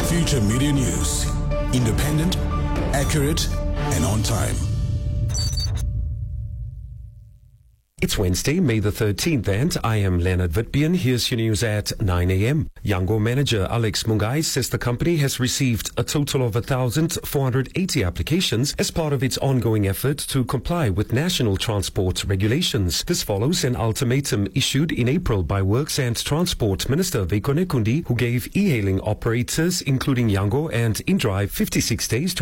Future Media News. Independent, accurate, and on time. It's Wednesday, May the 13th, and I am Leonard Vitbian. Here's your news at 9 a.m. Yango manager Alex Mungai says the company has received a total of 1,480 applications as part of its ongoing effort to comply with national transport regulations. This follows an ultimatum issued in April by Works and Transport Minister Veiko Nekundi, who gave e-hailing operators, including Yango and InDrive, 56 days to